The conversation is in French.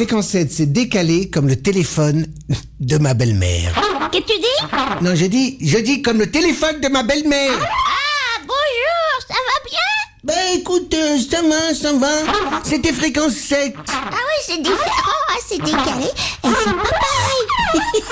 fréquence 7, c'est décalé comme le téléphone de ma belle-mère. Qu'est-ce que tu dis? Non, je dis comme le téléphone de ma belle-mère. Ah, bonjour, ça va bien? Ben écoute, ça va. C'était fréquence 7. Ah oui, c'est différent, hein, c'est décalé, et c'est pas pareil.